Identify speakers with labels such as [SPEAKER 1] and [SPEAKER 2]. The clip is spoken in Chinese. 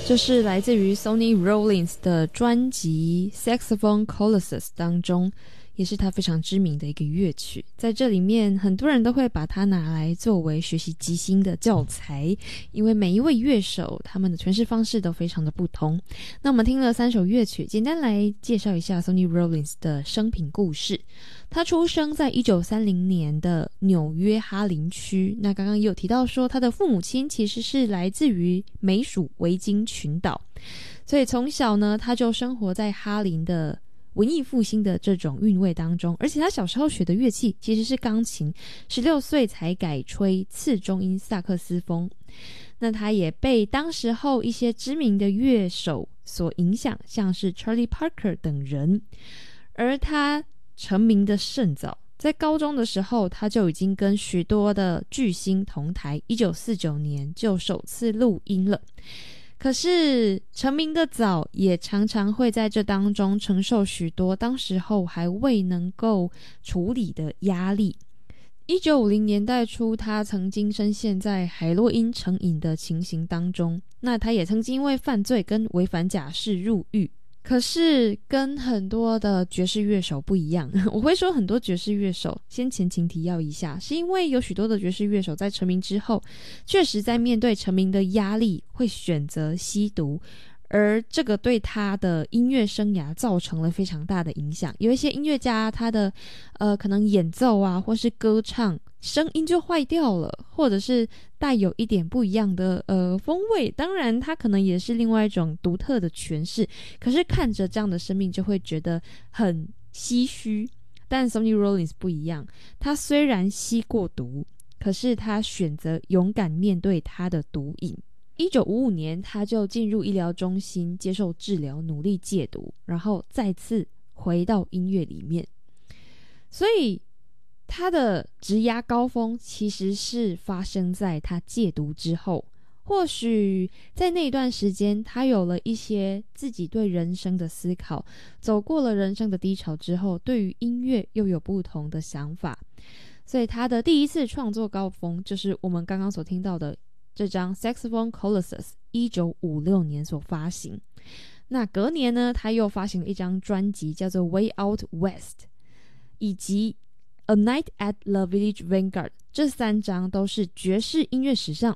[SPEAKER 1] 这是来自于 Sonny Rollins 的专辑 Saxophone Colossus 当中，也是他非常知名的一个乐曲。在这里面很多人都会把它拿来作为学习即兴的教材，因为每一位乐手他们的诠释方式都非常的不同。那我们听了3首乐曲，简单来介绍一下 Sonny Rollins 的生平故事。他出生在1930年的纽约哈林区，那刚刚也有提到说他的父母亲其实是来自于美属维京群岛，所以从小呢他就生活在哈林的文艺复兴的这种韵味当中，而且他小时候学的乐器其实是钢琴，16岁才改吹次中音萨克斯风。那他也被当时候一些知名的乐手所影响，像是 Charlie Parker 等人，而他成名的甚早，在高中的时候他就已经跟许多的巨星同台，1949年就首次录音了。可是成名的早，也常常会在这当中承受许多当时候还未能够处理的压力。1950年代初，他曾经深陷在海洛因成瘾的情形当中，那他也曾经因为犯罪跟违反假释入狱。可是跟很多的爵士乐手不一样，我会说很多爵士乐手，先前情提要一下，是因为有许多的爵士乐手在成名之后，确实在面对成名的压力会选择吸毒，而这个对他的音乐生涯造成了非常大的影响。有一些音乐家他的可能演奏啊或是歌唱声音就坏掉了，或者是带有一点不一样的风味，当然它可能也是另外一种独特的诠释，可是看着这样的生命就会觉得很唏嘘。但 Sonny Rollins 不一样，他虽然吸过毒，可是他选择勇敢面对他的毒瘾。1955年他就进入医疗中心接受治疗，努力戒毒，然后再次回到音乐里面。所以他的职涯高峰其实是发生在他戒毒之后，或许在那段时间他有了一些自己对人生的思考，走过了人生的低潮之后，对于音乐又有不同的想法。所以他的第一次创作高峰就是我们刚刚所听到的这张 Saxophone Colossus 1956年所发行。那隔年呢，他又发行了一张专辑叫做 Way Out West 以及A Night at the Village Vanguard， 这3张都是爵士音乐史上